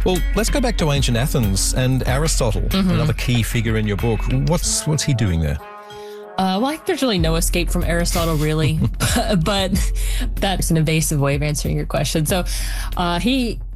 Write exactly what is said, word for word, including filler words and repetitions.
Well, let's go back to ancient Athens and Aristotle, mm-hmm. another key figure in your book. What's what's he doing there? Uh, well, there's really no escape from Aristotle, really, but that's an evasive way of answering your question. So uh, he